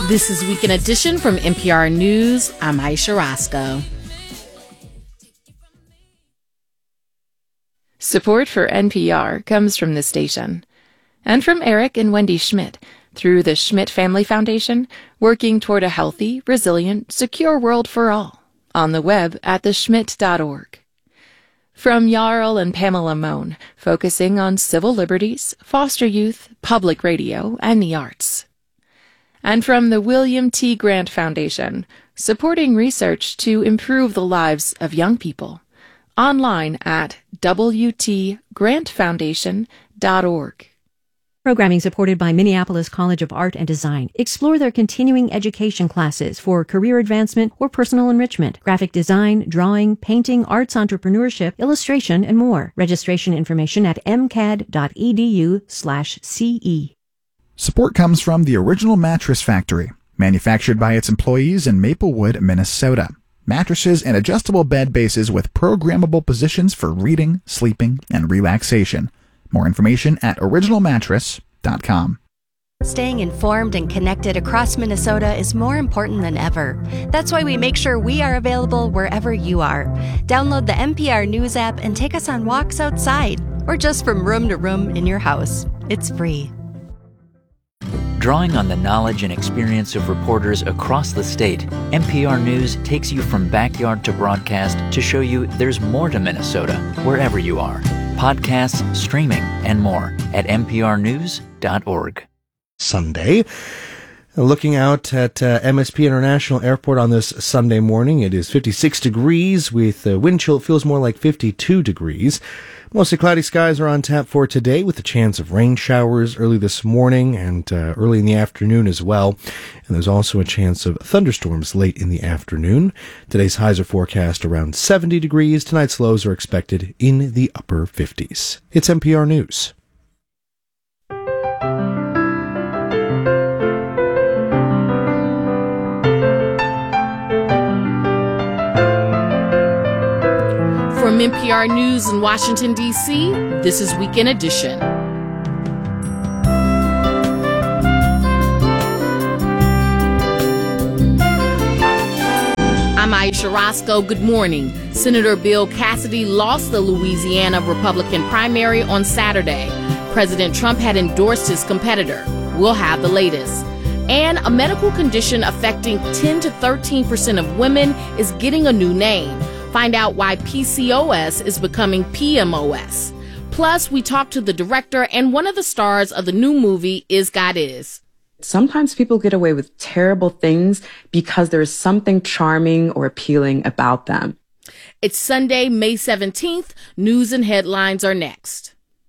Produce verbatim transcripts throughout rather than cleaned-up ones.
This is Weekend Edition from N P R News. I'm Aisha Roscoe. Support for N P R comes from this station and from Eric and Wendy Schmidt through the Schmidt Family Foundation, working toward a healthy, resilient, secure world for all. On the web at the schmidt dot org. From Jarl and Pamela Mohn, focusing on civil liberties, foster youth, public radio, and the arts. And from the William T. Grant Foundation, supporting research to improve the lives of young people. Online at w t grant foundation dot org. Programming supported by Minneapolis College of Art and Design. Explore their continuing education classes for career advancement or personal enrichment, graphic design, drawing, painting, arts entrepreneurship, illustration, and more. Registration information at m c a d dot e d u slash c e. Support comes from the Original Mattress Factory, manufactured by its employees in Maplewood, Minnesota. Mattresses and adjustable bed bases with programmable positions for reading, sleeping, and relaxation. More information at original mattress dot com. Staying informed and connected across Minnesota is more important than ever. That's why we make sure we are available wherever you are. Download the N P R News app and take us on walks outside or just from room to room in your house. It's free. Drawing on the knowledge and experience of reporters across the state, N P R News takes you from backyard to broadcast to show you there's more to Minnesota wherever you are. Podcasts, streaming, and more at n p r news dot org. Sunday. Looking out at uh, M S P International Airport on this Sunday morning, it is fifty-six degrees with uh, wind chill. It feels more like fifty-two degrees. Mostly cloudy skies are on tap for today with a chance of rain showers early this morning and uh, early in the afternoon as well. And there's also a chance of thunderstorms late in the afternoon. Today's highs are forecast around seventy degrees. Tonight's lows are expected in the upper fifties. It's N P R News. From N P R News in Washington, D C, this is Weekend Edition. I'm Aisha Roscoe. Good morning. Senator Bill Cassidy lost the Louisiana Republican primary on Saturday. President Trump had endorsed his competitor. We'll have the latest. And a medical condition affecting ten to thirteen percent of women is getting a new name. Find out why P C O S is becoming P M O S. Plus, we talk to the director and one of the stars of the new movie, Is God Is. Sometimes people get away with terrible things because there is something charming or appealing about them. It's Sunday, May seventeenth. News and headlines are next.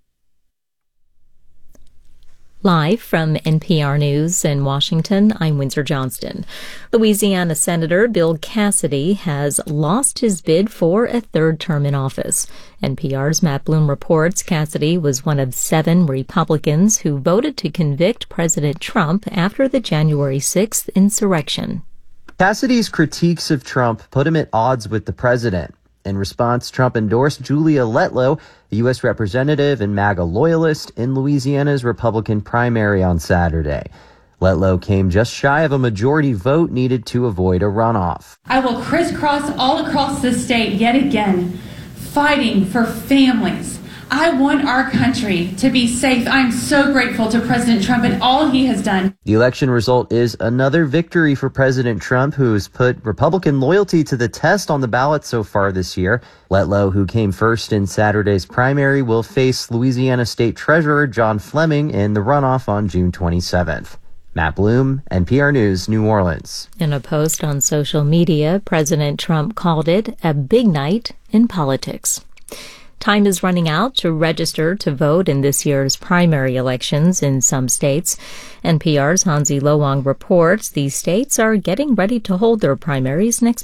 Live from N P R News in Washington, I'm Windsor Johnston. Louisiana Senator Bill Cassidy has lost his bid for a third term in office. N P R's Matt Bloom reports Cassidy was one of seven Republicans who voted to convict President Trump after the January sixth insurrection. Cassidy's critiques of Trump put him at odds with the president. In response, Trump endorsed Julia Letlow, a U S representative and MAGA loyalist, in Louisiana's Republican primary on Saturday. Letlow came just shy of a majority vote needed to avoid a runoff. I will crisscross all across the state yet again, fighting for families. I want our country to be safe. I'm so grateful to President Trump and all he has done. The election result is another victory for President Trump, who has put Republican loyalty to the test on the ballot so far this year. Letlow, who came first in Saturday's primary, will face Louisiana State Treasurer John Fleming in the runoff on June twenty-seventh. Matt Bloom, N P R News, New Orleans. In a post on social media, President Trump called it a big night in politics. Time is running out to register to vote in this year's primary elections in some states. N P R's Hansi Lo Wang reports these states are getting ready to hold their primaries next month.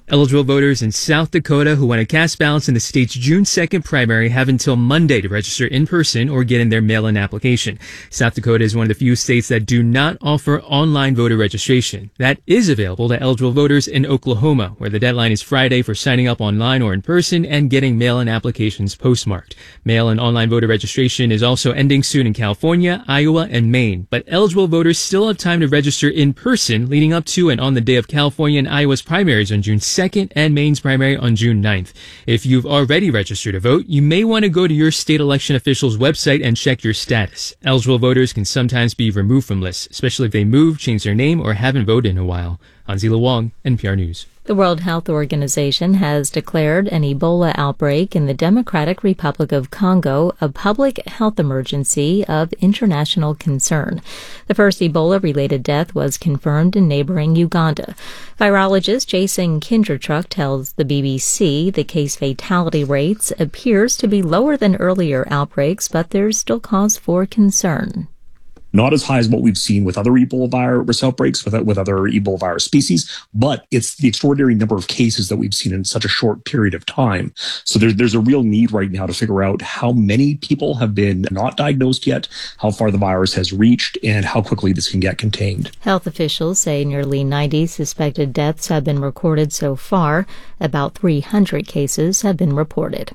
Eligible voters in South Dakota who want to cast ballots in the state's June second primary have until Monday to register in person or get in their mail-in application. South Dakota is one of the few states that do not offer online voter registration. That is available to eligible voters in Oklahoma, where the deadline is Friday for signing up online or in person and getting mail-in applications postmarked. Mail and online voter registration is also ending soon in California, Iowa, and Maine, but eligible voters still have time to register in person leading up to and on the day of California and Iowa's primaries on June second and Maine's primary on June ninth. If you've already registered to vote, you may want to go to your state election official's website and check your status. Eligible voters can sometimes be removed from lists, especially if they move, change their name, or haven't voted in a while. Hanzila Wong, N P R News. The World Health Organization has declared an Ebola outbreak in the Democratic Republic of Congo a public health emergency of international concern. The first Ebola-related death was confirmed in neighboring Uganda. Virologist Jason Kindertruck tells the B B C the case fatality rates appears to be lower than earlier outbreaks, but there's still cause for concern. Not as high as what we've seen with other Ebola virus outbreaks, with, with other Ebola virus species, but it's the extraordinary number of cases that we've seen in such a short period of time. So there, there's a real need right now to figure out how many people have been not diagnosed yet, how far the virus has reached, and how quickly this can get contained. Health officials say nearly ninety suspected deaths have been recorded so far. About three hundred cases have been reported.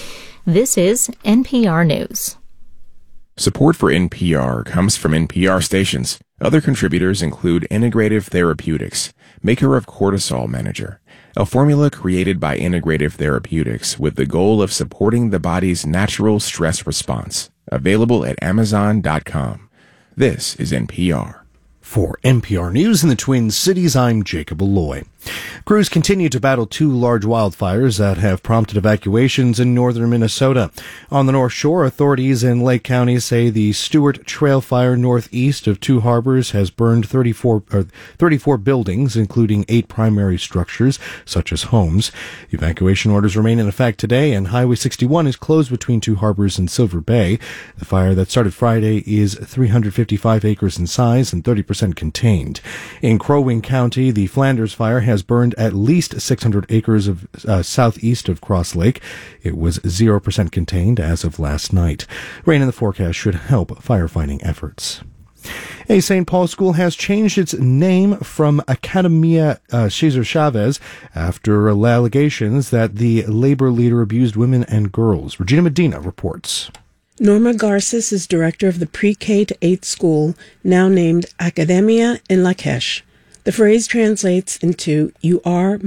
This is N P R News. Support for N P R comes from N P R stations. Other contributors include Integrative Therapeutics, maker of Cortisol Manager, a formula created by Integrative Therapeutics with the goal of supporting the body's natural stress response. Available at amazon dot com. This is N P R. For N P R News in the Twin Cities, I'm Jacob Alloy. Crews continue to battle two large wildfires that have prompted evacuations in northern Minnesota. On the North Shore, authorities in Lake County say the Stewart Trail Fire northeast of Two Harbors has burned thirty-four, or thirty-four buildings, including eight primary structures, such as homes. Evacuation orders remain in effect today, and Highway sixty-one is closed between Two Harbors and Silver Bay. The fire that started Friday is three hundred fifty-five acres in size and thirty percent contained. In Crow Wing County, the Flanders Fire has burned at least six hundred acres of uh, southeast of Cross Lake. It was zero percent contained as of last night. Rain in the forecast should help firefighting efforts. A Saint Paul school has changed its name from Academia uh, Cesar Chavez after allegations that the labor leader abused women and girls. Regina Medina reports. Norma Garces is director of the pre-K to eighth school, now named Academia en Lakesh. The phrase translates into, "You are